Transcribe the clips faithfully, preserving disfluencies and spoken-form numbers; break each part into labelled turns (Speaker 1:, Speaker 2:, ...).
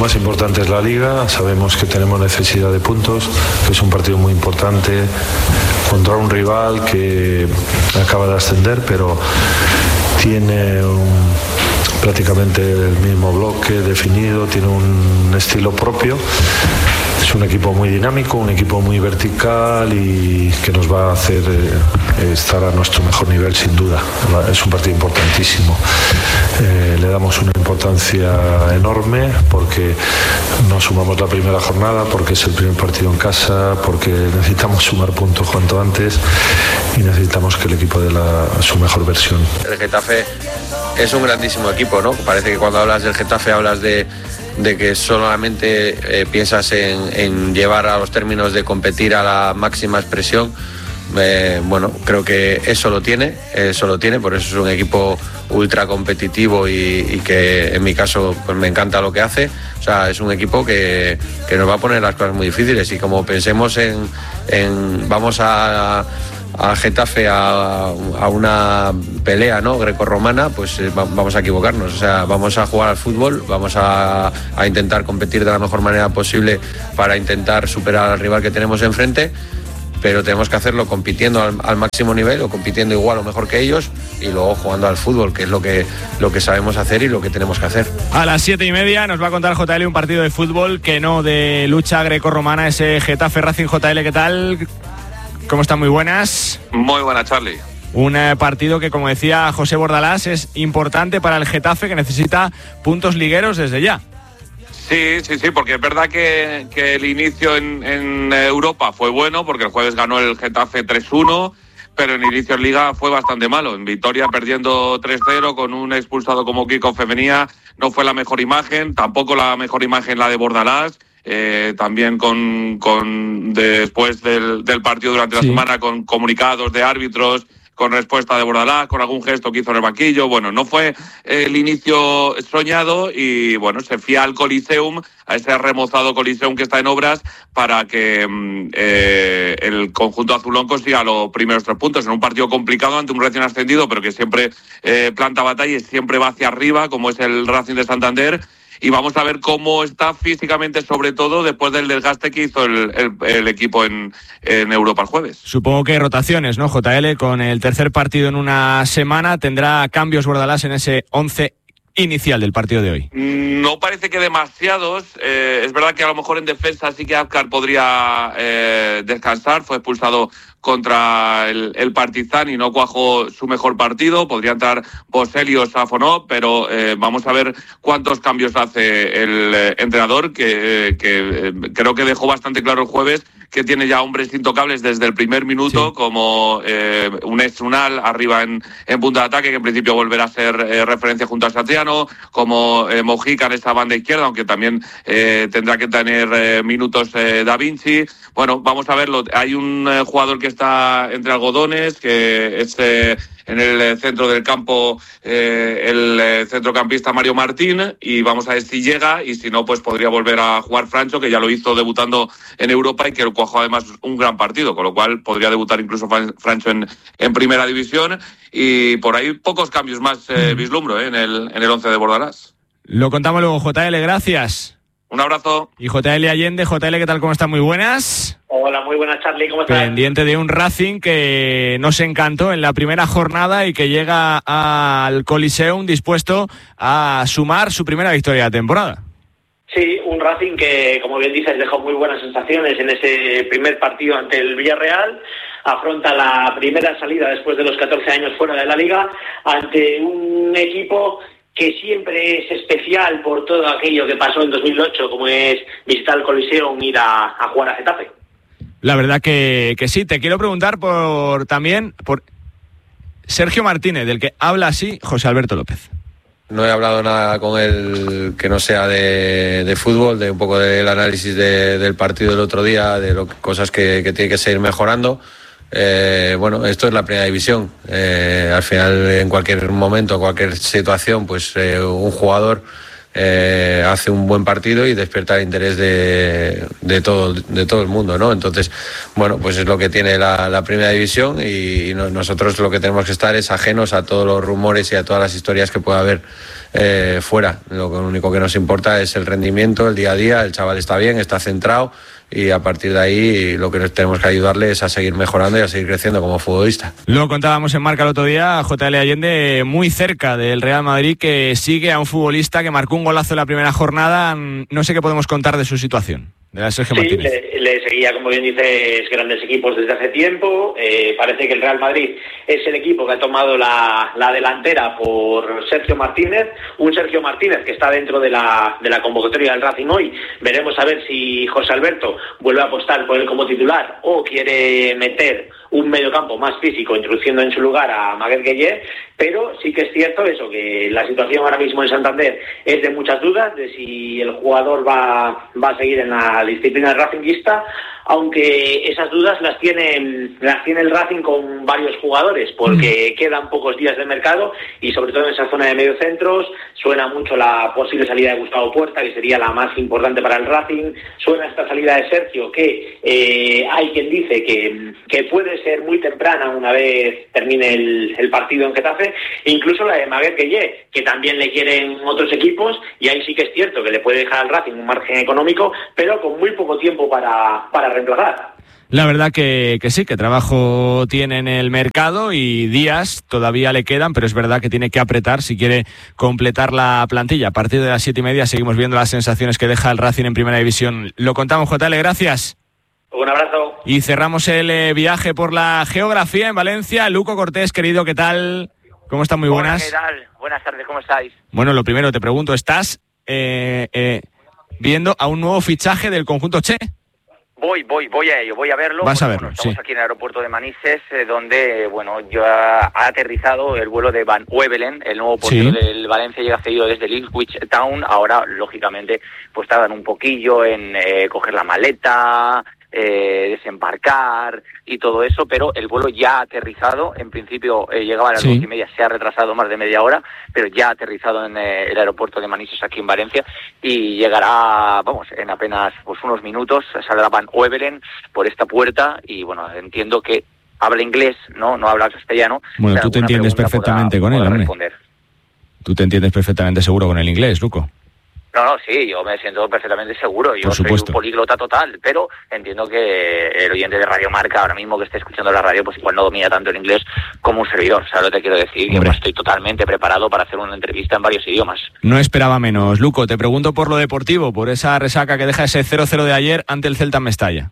Speaker 1: más importante es la Liga. Sabemos que tenemos necesidad de puntos, que es un partido muy importante contra un rival que acaba de ascender, pero tiene un, prácticamente el mismo bloque definido, tiene un estilo propio. Es un equipo muy dinámico, un equipo muy vertical y que nos va a hacer eh, estar a nuestro mejor nivel sin duda. Es un partido importantísimo. Eh, le damos una importancia enorme porque no sumamos la primera jornada, porque es el primer partido en casa, porque necesitamos sumar puntos cuanto antes y necesitamos que el equipo dé la, su mejor versión.
Speaker 2: El Getafe es un grandísimo equipo, ¿no? Parece que cuando hablas del Getafe hablas de de que solamente eh, piensas en, en llevar a los términos de competir a la máxima expresión. Eh, bueno, creo que eso lo tiene, eso lo tiene, por eso es un equipo ultra competitivo y, y que en mi caso pues me encanta lo que hace. O sea, es un equipo que, que nos va a poner las cosas muy difíciles y como pensemos en, en vamos a al Getafe a, a una pelea, ¿no?, grecorromana, pues eh, vamos a equivocarnos. O sea, vamos a jugar al fútbol, vamos a, a intentar competir de la mejor manera posible para intentar superar al rival que tenemos enfrente, pero tenemos que hacerlo compitiendo al, al máximo nivel o compitiendo igual o mejor que ellos y luego jugando al fútbol, que es lo que, lo que sabemos hacer y lo que tenemos que hacer.
Speaker 3: A las siete y media nos va a contar J L un partido de fútbol que no de lucha grecorromana, ese Getafe Racing. J L, ¿qué tal? ¿Cómo están? Muy buenas.
Speaker 4: Muy buenas, Charlie.
Speaker 3: Un eh, partido que, como decía José Bordalás, es importante para el Getafe, que necesita puntos ligueros desde ya.
Speaker 4: Sí, sí, sí, porque es verdad que, que el inicio en, en Europa fue bueno, porque el jueves ganó el Getafe tres uno, pero el inicio en Liga fue bastante malo. En Vitoria perdiendo tres cero con un expulsado como Kiko Femenía, no fue la mejor imagen, tampoco la mejor imagen la de Bordalás. Eh, también con, con después del, del partido durante la sí. semana con comunicados de árbitros, con respuesta de Bordalás, con algún gesto que hizo en el banquillo. Bueno, no fue el inicio soñado y bueno, se fía al Coliseum, a ese remozado Coliseum que está en obras para que eh, el conjunto azulón consiga los primeros tres puntos en un partido complicado ante un recién ascendido, pero que siempre eh, planta batalla y siempre va hacia arriba, como es el Racing de Santander. Y vamos a ver cómo está físicamente, sobre todo después del desgaste que hizo el, el, el equipo en, en Europa el jueves.
Speaker 3: Supongo que rotaciones, ¿no, J L? Con el tercer partido en una semana, ¿tendrá cambios Bordalás en ese once inicial del partido de hoy?
Speaker 4: No parece que demasiados. Eh, es verdad que a lo mejor en defensa sí que Azcar podría eh, descansar. Fue expulsado contra el, el Partizan y no cuajó su mejor partido. Podría entrar Boselli o Safonov, pero eh, vamos a ver cuántos cambios hace el eh, entrenador, que, eh, que eh, creo que dejó bastante claro el jueves que tiene ya hombres intocables desde el primer minuto, sí. como eh, un Unal arriba en, en punta de ataque, que en principio volverá a ser eh, referencia junto a Satriano, como eh, Mojica en esa banda izquierda, aunque también eh, tendrá que tener eh, minutos eh, Da Vinci. Bueno, vamos a verlo. Hay un eh, jugador que está entre algodones, que es eh, en el centro del campo eh, el eh, centrocampista Mario Martín, y vamos a ver si llega, y si no, pues podría volver a jugar Francho, que ya lo hizo debutando en Europa y que cuajó además un gran partido, con lo cual podría debutar incluso Francho en, en primera división, y por ahí pocos cambios más eh, vislumbro eh, en el en el once de Bordalás.
Speaker 3: Lo contamos luego, J L, gracias.
Speaker 4: Un abrazo.
Speaker 3: Y J L Allende. J L, ¿qué tal? ¿Cómo están? Muy buenas.
Speaker 5: Hola, muy buenas, Charlie, ¿cómo estás?
Speaker 3: Pendiente de un Racing que nos encantó en la primera jornada y que llega al Coliseum dispuesto a sumar su primera victoria de la temporada.
Speaker 5: Sí, un Racing que, como bien dices, dejó muy buenas sensaciones en ese primer partido ante el Villarreal. Afronta la primera salida después de los catorce años fuera de la Liga ante un equipo que siempre es especial por todo aquello que pasó en dos mil ocho, como es visitar el Coliseum, ir a, a jugar a Getafe.
Speaker 3: La verdad que, que sí. Te quiero preguntar por también por Sergio Martínez, del que habla así José Alberto López.
Speaker 2: No he hablado nada con él que no sea de, de fútbol, de un poco del análisis de, del partido del otro día, de lo, cosas que, que tiene que seguir mejorando. Eh, bueno, esto es la primera división. Eh, al final, en cualquier momento, cualquier situación, pues eh, un jugador eh, hace un buen partido y despierta el interés de, de, todo, de todo el mundo, ¿no? Entonces, bueno, pues es lo que tiene la, la primera división y, y no, nosotros lo que tenemos que estar es ajenos a todos los rumores y a todas las historias que pueda haber eh, fuera. Lo único que nos importa es el rendimiento, el día a día, el chaval está bien, está centrado y a partir de ahí lo que tenemos que ayudarle es a seguir mejorando y a seguir creciendo como futbolista.
Speaker 3: Lo contábamos en Marca el otro día, J L Allende muy cerca del Real Madrid, que sigue a un futbolista que marcó un golazo en la primera jornada. No sé qué podemos contar de su situación, de la Sergio
Speaker 5: sí,
Speaker 3: Martínez.
Speaker 5: Le, le seguía, como bien dices, grandes equipos desde hace tiempo. Eh, parece que el Real Madrid es el equipo que ha tomado la, la delantera por Sergio Martínez, un Sergio Martínez que está dentro de la, de la convocatoria del Racing hoy. Veremos a ver si José Alberto vuelve a apostar por él como titular o quiere meter un mediocampo más físico, introduciendo en su lugar a Maguette Gueye, pero sí que es cierto eso, que la situación ahora mismo en Santander es de muchas dudas, de si el jugador va, va a seguir en la disciplina racinguista, aunque esas dudas las tiene, las tiene el Racing con varios jugadores, porque mm. quedan pocos días de mercado y sobre todo en esa zona de mediocentros suena mucho la posible salida de Gustavo Puerta, que sería la más importante para el Racing, suena esta salida de Sergio, que eh, hay quien dice que, que puede ser muy temprana una vez termine el, el partido en Getafe, incluso la de Maguette Gueye, que también le quieren otros equipos, y ahí sí que es cierto que le puede dejar al Racing un margen económico, pero con muy poco tiempo para, para reemplazar.
Speaker 3: La verdad que, que sí, que trabajo tiene en el mercado y días todavía le quedan, pero es verdad que tiene que apretar si quiere completar la plantilla. A partir de las siete y media seguimos viendo las sensaciones que deja el Racing en Primera División. Lo contamos, J L, gracias.
Speaker 5: Un abrazo.
Speaker 3: Y cerramos el eh, viaje por la geografía en Valencia. Luco Cortés, querido, ¿qué tal? ¿Cómo están? Muy buenas.
Speaker 6: Hola, ¿qué tal? Buenas tardes, ¿cómo estáis?
Speaker 3: Bueno, lo primero te pregunto, ¿estás eh, eh, viendo a un nuevo fichaje del conjunto Che?
Speaker 6: Voy, voy, voy a ello, voy a verlo.
Speaker 3: Vas
Speaker 6: bueno,
Speaker 3: a verlo,
Speaker 6: bueno, estamos
Speaker 3: sí.
Speaker 6: aquí en el aeropuerto de Manises, eh, donde, bueno, ya ha aterrizado el vuelo de Van Uevelen, el nuevo portero sí. del Valencia, llega cedido desde el Ipswich Town. Ahora, lógicamente, pues tardan un poquillo en eh, coger la maleta, eh, desembarcar y todo eso, pero el vuelo ya ha aterrizado. En principio eh, llegaba a las sí. dos y media, se ha retrasado más de media hora, pero ya ha aterrizado en eh, el aeropuerto de Manises aquí en Valencia y llegará, vamos, en apenas pues unos minutos. Saldrá Van Uevelen por esta puerta y bueno, entiendo que habla inglés, no, no habla castellano.
Speaker 3: Bueno, tú te entiendes perfectamente podrá, con él, hombre. Responder. Tú te entiendes perfectamente seguro con el inglés, Luco.
Speaker 6: No, no, sí, yo me siento perfectamente seguro. Yo soy un políglota total, pero entiendo que el oyente de Radio Marca, ahora mismo que esté escuchando la radio, pues igual no domina tanto el inglés como un servidor. ¿Sabes lo que te quiero decir? Hombre. Yo estoy totalmente preparado para hacer una entrevista en varios idiomas.
Speaker 3: No esperaba menos. Luco, te pregunto por lo deportivo, por esa resaca que deja ese cero cero de ayer ante el Celta en Mestalla.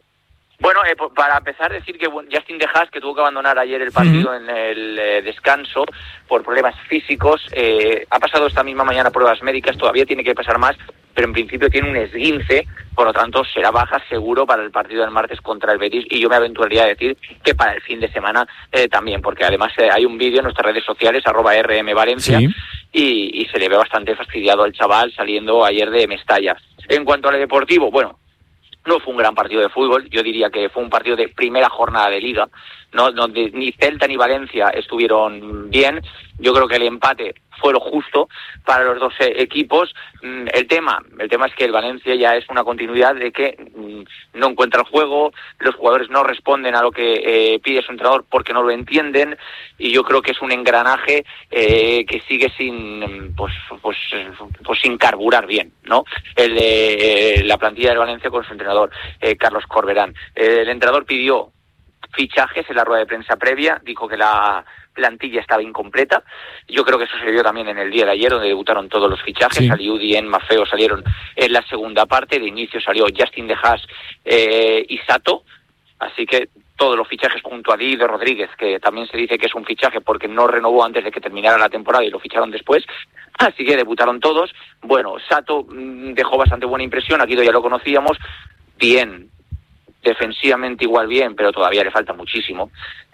Speaker 6: Bueno, eh, para empezar, decir que Justin De Haas, que tuvo que abandonar ayer el partido uh-huh. en el eh, descanso por problemas físicos, eh, ha pasado esta misma mañana pruebas médicas, todavía tiene que pasar más, pero en principio tiene un esguince, por lo tanto será baja seguro para el partido del martes contra el Betis, y yo me aventuraría a decir que para el fin de semana eh, también, porque además eh, hay un vídeo en nuestras redes sociales, arroba R M Valencia, sí. y, y se le ve bastante fastidiado al chaval saliendo ayer de Mestalla. En cuanto al deportivo, bueno, no fue un gran partido de fútbol, yo diría que fue un partido de primera jornada de Liga, no, no de, ni Celta ni Valencia estuvieron bien. Yo creo que el empate fue lo justo para los dos eh, equipos. Mm, el tema, el tema es que el Valencia ya es una continuidad de que mm, no encuentra el juego, los jugadores no responden a lo que eh, pide su entrenador porque no lo entienden, y yo creo que es un engranaje eh, que sigue sin pues, pues, pues sin carburar bien, ¿no? El de eh, la plantilla del Valencia con su entrenador eh, Carlos Corberán. Eh, el entrenador pidió fichajes en la rueda de prensa previa, dijo que la plantilla estaba incompleta. Yo creo que eso se vio también en el día de ayer, donde debutaron todos los fichajes. Sí. Aliou, Dien, Maffeo salieron en la segunda parte. De inicio salió Justin De Haas eh, y Sato. Así que todos los fichajes junto a Dido Rodríguez, que también se dice que es un fichaje porque no renovó antes de que terminara la temporada y lo ficharon después. Así que debutaron todos. Bueno, Sato mmm, dejó bastante buena impresión. Aquí ya lo conocíamos. Bien. Defensivamente igual bien, pero todavía le falta muchísimo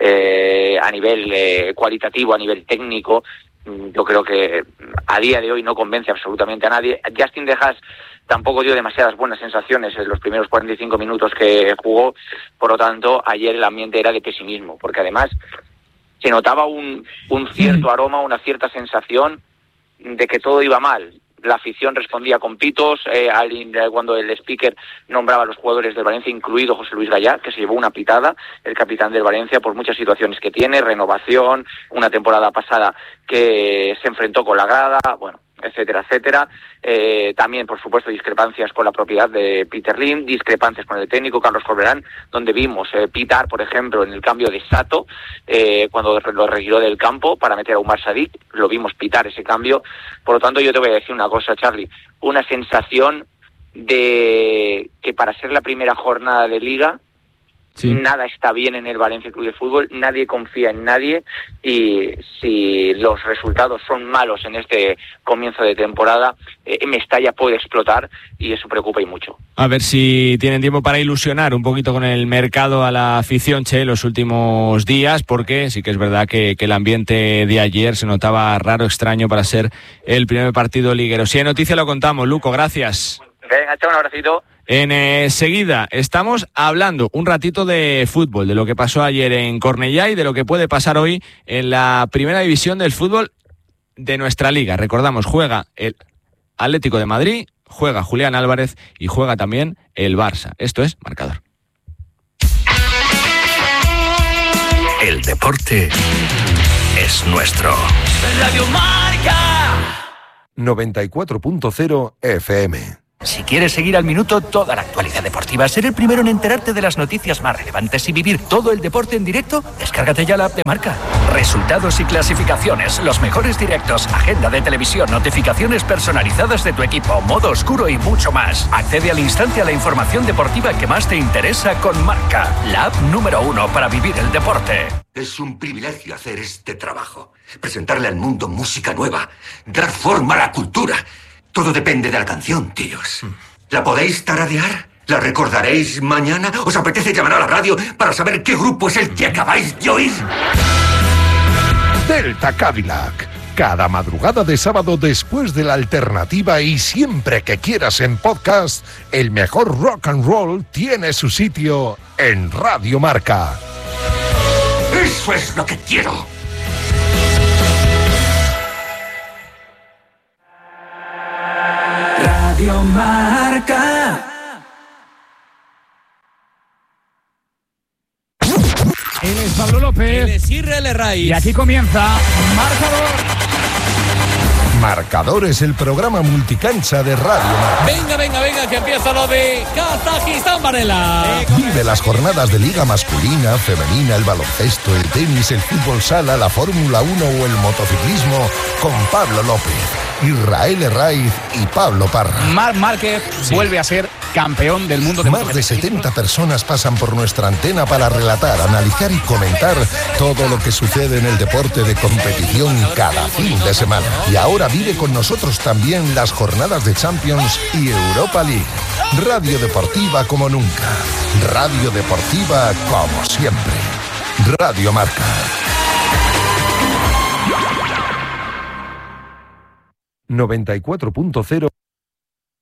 Speaker 6: eh, a nivel eh, cualitativo, a nivel técnico. Yo creo que a día de hoy no convence absolutamente a nadie. Justin De Haas tampoco dio demasiadas buenas sensaciones en los primeros cuarenta y cinco minutos que jugó, por lo tanto ayer el ambiente era de pesimismo, porque además se notaba un, un cierto aroma, una cierta sensación de que todo iba mal. la afición respondía con pitos, eh, al, cuando el speaker nombraba a los jugadores del Valencia, incluido José Luis Gallá, que se llevó una pitada, el capitán del Valencia, por muchas situaciones que tiene, renovación, una temporada pasada que se enfrentó con la grada, bueno, etcétera, etcétera. Eh, también, por supuesto, discrepancias con la propiedad de Peter Lim, discrepancias con el técnico Carlos Corberán, donde vimos eh, pitar, por ejemplo, en el cambio de Sato, eh, cuando lo retiró del campo para meter a Umar Sadik, lo vimos pitar ese cambio. Por lo tanto, yo te voy a decir una cosa, Charlie, una sensación de que para ser la primera jornada de Liga, sí, nada está bien en el Valencia Club de Fútbol, nadie confía en nadie, y si los resultados son malos en este comienzo de temporada, eh, Mestalla puede explotar y eso preocupa y mucho.
Speaker 3: A ver si tienen tiempo para ilusionar un poquito con el mercado a la afición, Che, los últimos días, porque sí que es verdad que, que el ambiente de ayer se notaba raro, extraño para ser el primer partido liguero. Si hay noticia lo contamos, Luco, gracias.
Speaker 6: Venga, chao, un abracito.
Speaker 3: Enseguida eh, estamos hablando un ratito de fútbol, de lo que pasó ayer en Cornellá y de lo que puede pasar hoy en la primera división del fútbol de nuestra liga. Recordamos, juega el Atlético de Madrid, juega Julián Álvarez y juega también el Barça. Esto es Marcador.
Speaker 7: El deporte es nuestro.
Speaker 8: Radio Marca
Speaker 9: noventa y cuatro punto cero F M.
Speaker 7: Si quieres seguir al minuto toda la actualidad deportiva, ser el primero en enterarte de las noticias más relevantes y vivir todo el deporte en directo, descárgate ya la app de Marca. Resultados y clasificaciones, los mejores directos, agenda de televisión, notificaciones personalizadas de tu equipo, modo oscuro y mucho más. Accede al instante a la información deportiva que más te interesa con Marca, la app número uno para vivir el deporte.
Speaker 10: Es un privilegio hacer este trabajo, presentarle al mundo música nueva, dar forma a la cultura. Todo depende de la canción, tíos. ¿La podéis tararear? ¿La recordaréis mañana? ¿Os apetece llamar a la radio para saber qué grupo es el que acabáis de oír?
Speaker 9: Delta Cadillac. Cada madrugada de sábado después de la alternativa y siempre que quieras en podcast, el mejor rock and roll tiene su sitio en Radio Marca.
Speaker 10: ¡Eso es lo que quiero!
Speaker 8: Radio Marca.
Speaker 11: Él es Pablo López.
Speaker 12: Él es Israel Raiz.
Speaker 11: Y aquí comienza Marcador.
Speaker 9: Marcador es el programa multicancha de Radio Marca.
Speaker 12: Venga, venga, venga, que empieza lo de Kazajistán, Varela.
Speaker 9: Vive las jornadas de Liga masculina, femenina, el baloncesto, el tenis, el fútbol sala, la Fórmula uno o el motociclismo con Pablo López, Israel Raiz y Pablo Parra.
Speaker 11: Marc Márquez sí. vuelve a ser campeón del mundo de
Speaker 9: Más de setenta personas pasan por nuestra antena para relatar, analizar y comentar todo lo que sucede en el deporte de competición cada fin de semana. Y ahora vive con nosotros también las jornadas de Champions y Europa League. Radio Deportiva como nunca. Radio Deportiva como siempre. Radio Marca. noventa y cuatro punto cero